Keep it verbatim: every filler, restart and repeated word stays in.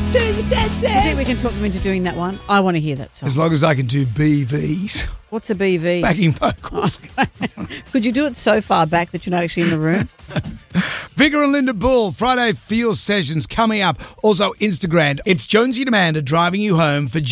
Two senses. Do you think we can talk them into doing that one? I want to hear that song. As long as I can do B Vs. What's a B V? Backing vocals. Could you do it so far back that you're not actually in the room? Vigor and Linda Bull, Friday Feel Sessions coming up. Also Instagram. It's Jonesy and Amanda driving you home for